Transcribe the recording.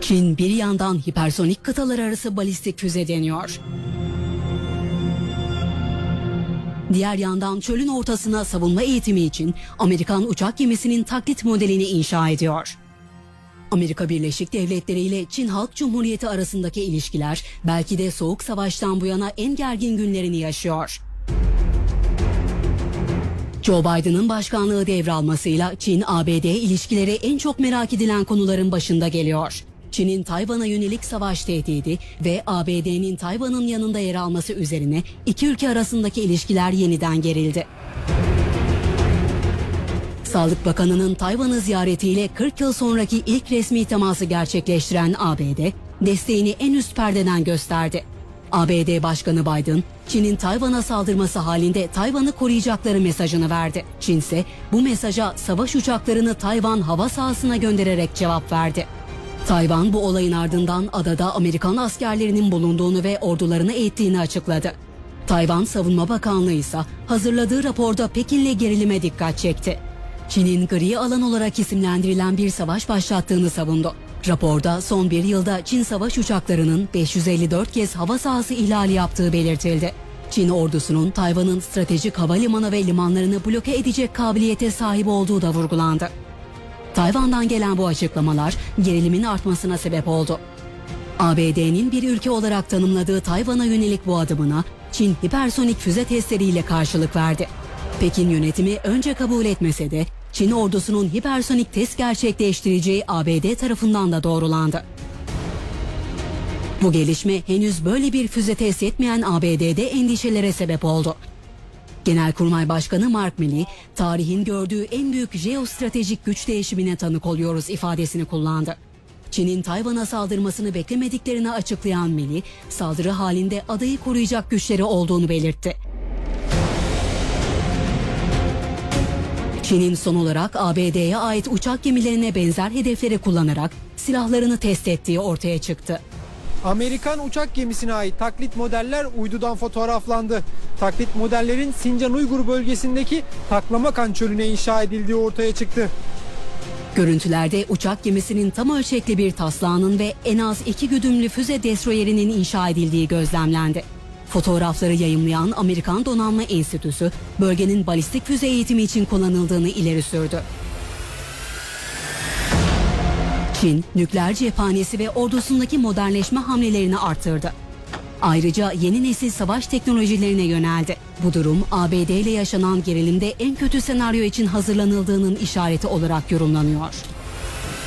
Çin bir yandan hipersonik kıtalar arası balistik füze deniyor. Diğer yandan çölün ortasına savunma eğitimi için Amerikan uçak gemisinin taklit modelini inşa ediyor. Amerika Birleşik Devletleri ile Çin Halk Cumhuriyeti arasındaki ilişkiler belki de Soğuk Savaş'tan bu yana en gergin günlerini yaşıyor. Joe Biden'ın başkanlığı devralmasıyla Çin-ABD ilişkileri en çok merak edilen konuların başında geliyor. Çin'in Tayvan'a yönelik savaş tehdidi ve ABD'nin Tayvan'ın yanında yer alması üzerine iki ülke arasındaki ilişkiler yeniden gerildi. Sağlık Bakanı'nın Tayvan'ı ziyaretiyle 40 yıl sonraki ilk resmi teması gerçekleştiren ABD, desteğini en üst perdeden gösterdi. ABD Başkanı Biden, Çin'in Tayvan'a saldırması halinde Tayvan'ı koruyacakları mesajını verdi. Çin ise bu mesaja savaş uçaklarını Tayvan hava sahasına göndererek cevap verdi. Tayvan bu olayın ardından adada Amerikan askerlerinin bulunduğunu ve ordularını eğittiğini açıkladı. Tayvan Savunma Bakanlığı ise hazırladığı raporda Pekin'le gerilime dikkat çekti. Çin'in gri alan olarak isimlendirilen bir savaş başlattığını savundu. Raporda son bir yılda Çin savaş uçaklarının 554 kez hava sahası ihlali yaptığı belirtildi. Çin ordusunun Tayvan'ın stratejik havalimanı ve limanlarını bloke edecek kabiliyete sahip olduğu da vurgulandı. Tayvan'dan gelen bu açıklamalar gerilimin artmasına sebep oldu. ABD'nin bir ülke olarak tanımladığı Tayvan'a yönelik bu adımına Çin hipersonik füze testleriyle karşılık verdi. Pekin yönetimi önce kabul etmese de Çin ordusunun hipersonik test gerçekleştireceği ABD tarafından da doğrulandı. Bu gelişme henüz böyle bir füze test etmeyen ABD'de endişelere sebep oldu. Genelkurmay Başkanı Mark Milley, tarihin gördüğü en büyük jeostratejik güç değişimine tanık oluyoruz ifadesini kullandı. Çin'in Tayvan'a saldırmasını beklemediklerini açıklayan Milley, saldırı halinde adayı koruyacak güçleri olduğunu belirtti. Çin'in son olarak ABD'ye ait uçak gemilerine benzer hedefleri kullanarak silahlarını test ettiği ortaya çıktı. Amerikan uçak gemisine ait taklit modeller uydudan fotoğraflandı. Taklit modellerin Sincan Uygur bölgesindeki Taklamakan çölüne inşa edildiği ortaya çıktı. Görüntülerde uçak gemisinin tam ölçekli bir taslağının ve en az 2 güdümlü füze destroyerinin inşa edildiği gözlemlendi. Fotoğrafları yayımlayan Amerikan Donanma Enstitüsü, bölgenin balistik füze eğitimi için kullanıldığını ileri sürdü. Çin, nükleer cephanesi ve ordusundaki modernleşme hamlelerini artırdı. Ayrıca yeni nesil savaş teknolojilerine yöneldi. Bu durum ABD ile yaşanan gerilimde en kötü senaryo için hazırlanıldığının işareti olarak yorumlanıyor.